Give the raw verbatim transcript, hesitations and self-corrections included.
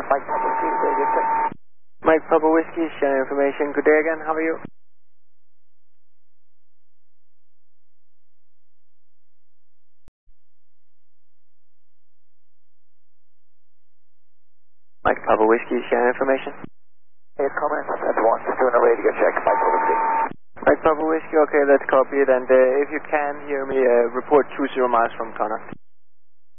Mike Papa Whiskey, very good, sir. Mike Papa Whiskey, Shannon Information. Good day again, how are you? Mike Papa Whiskey, Shannon Information. Hey, it's Coleman, that's one, just doing a radio check, Mike Papa Whiskey. Mike Papa Whiskey, okay, let's copy it, and uh, if you can hear me, uh, report two zero miles from Connor.